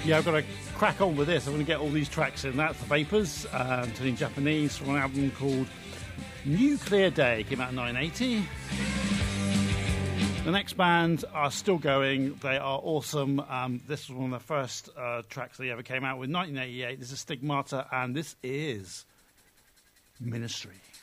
Yeah, I've got to crack on with this. I'm going to get all these tracks in. That's The Vapors, turning in Japanese, from an album called Nuclear Day. Came out in 1980. The next band are still going. They are awesome. This was one of the first tracks they ever came out with, 1988. This is Stigmata, and this is Ministry.